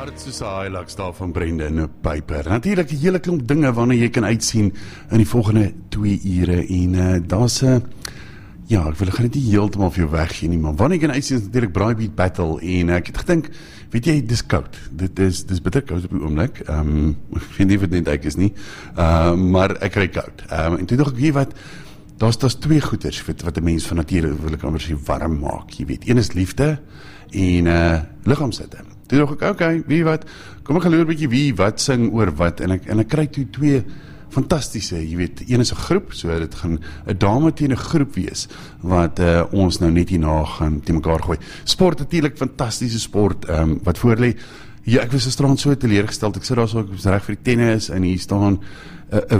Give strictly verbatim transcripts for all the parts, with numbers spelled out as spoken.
Hard soos 'n Hilux daar van Brendan Piper. Natuurlik 'n hele klomp dinge wanneer jy kan uitsien in die volgende twee ure en uh, daar's 'n uh, ja, ek wil gaan dit nie heeltemal vir jou weggee nie, maar wanneer jy kan uitsien is natuurlik Braaibie Battle en uh, ek het gedink, weet jy, dis koud. Dit is dis bitter koud op die oomblik. Ehm um, ek weet nie of dit net ek is nie. Ehm uh, maar ek kry koud. Ehm um, en toe dink ek, weet wat, daar's daar's twee goeders wat wat 'n mens van nature wil ek amper sê warm maak, jy weet. Een is liefde en uh liggaamsitte. Toe dink ek, okay, wie wat, kom ek gaan loer 'n bietjie wie wat sing oor wat en ek en ek kry toe twee fantastiese, jy weet, een is 'n groep, so dit gaan 'n dame teen 'n groep wees wat uh, ons nou net hierna gaan te mekaar gooi. Sport natuurlik, fantastiese sport um, wat voor lê. Ja, ek was gisterand so teleurgesteld. Ek sit daar so ek was reg vir die tennis en hier staan 'n uh,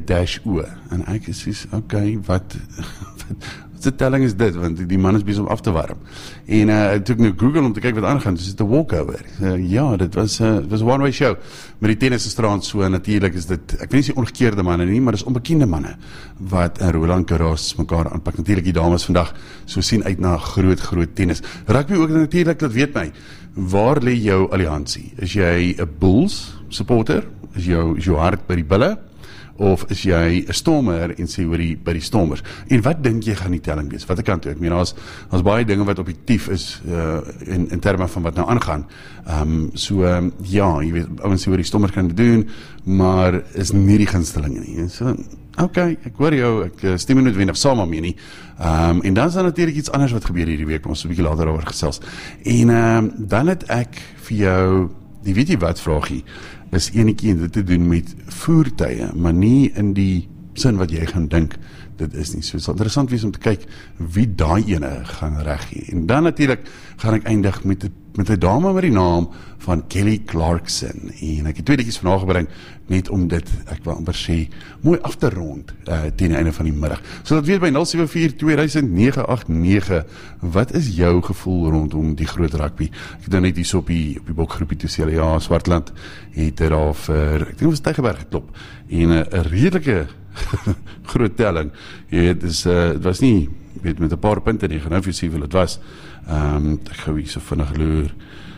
W-O en ek is soos, okay, wat wat se telling is dit, want die man is besig om af te warm. En uh, ek het nou Google om te kyk wat aangaan, dus dit 'n walkover. Uh, ja, dit was 'n uh, was 'n one way show. Met die tennis gisterand so natuurlik is dit, ek weet nie se omgekeerde manne nie, maar dis onbekende manne wat in Roland Garros mekaar aanpak. Natuurlik die dames vandag so sien uit na groot groot tennis. Rugby ook natuurlik, dat weet my. Waar lê jou alliansie? Is jy 'n Bulls supporter? Is jou is jou hart by die Bulle? Of is jy 'n Stormer en sê oor die by die Stormers? En wat dink jy gaan die telling wees? Watter kant toe? Ek meen daar's daar's baie dinge wat objektief is uh, in in terme van wat nou aangaan. Ehm um, so um, ja, jy weet ouens sê oor die Stormers kan dit doen, maar is nie die gunstelinge nie. So okay, ek hoor jou, ek uh, stem nie noodwendig saam daarmee nie. Ehm um, en dan is daar natuurlik iets anders wat gebeur hierdie week, ons 'n bietjie later daaroor gesels. En ehm um, dan het ek vir jou die weet jy wat vraagie is enetjie en dit te doen met voertuie, maar nie in die sin wat jy gaan dink dit is nie. So het sal interessant wees om te kyk wie daai ene gaan reg gee. En dan natuurlik gaan ek eindig met met 'n dame met die naam van Kelly Clarkson. En ek het twee dingetjies vandag gebring net om dit, ek wil amper sê, mooi af te rond uh, teen die einde van die middag. So dat weet by nul sewe vier twee nege agt nege, wat is jou gevoel rondom die groot rugby? Ek het nou net hier op die op die bokgroepie toe sê, ja, Swartland het er al vir, ek dink ons Tygerberg geklop en 'n uh, redelike groot telling. Jy weet, dis uh, dit was nie weet met 'n paar punte nie, gaan nou vir sê wil dit was. Ehm um, ek gou hier so vinnig loer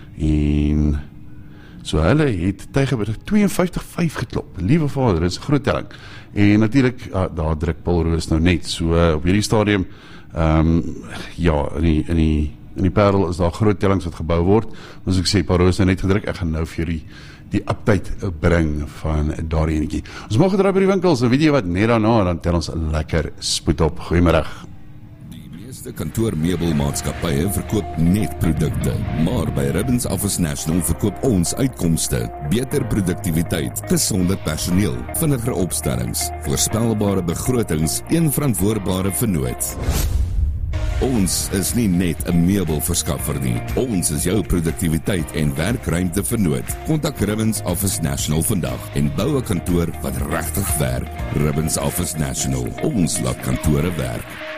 en so hulle het Tygerberg twee en vyftig vyf geklop. Liewe Vader, dit is 'n groot telling. En natuurlik uh, daar druk Paul Roos nou net so uh, op hierdie stadium. Ehm um, ja, in die in die in die Parel is daar groot tellings wat gebou word. Ons ek sê Paul Roos nou net gedruk. Ek gaan nou vir die die update bring van daardie enetjie. Ons mag gedraai by die winkels en weet jy wat, net daarna dan tel ons 'n lekker spoed op. Goeiemiddag. De kantoormeubelmaatskappye verkoop net produkte, maar by Ribbons Office National verkoop ons uitkomste, beter produktiwiteit, gesonder personeel, vinniger opstellings, voorspelbare begrotings, een verantwoordbare vennoot. Ons is nie net 'n meubelverskaffer nie, ons is jou produktiwiteit en werkruimte vennoot. Kontak Ribbons Office National vandag en bou 'n kantoor wat regtig werk. Ribbons Office National, ons laat kantore werk.